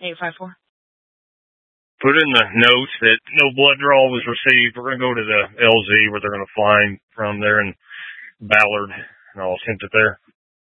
854. Put in the notes that no blood draw was received. We're going to go to the LZ where they're going to fly him from there in Ballard, and I'll send it there.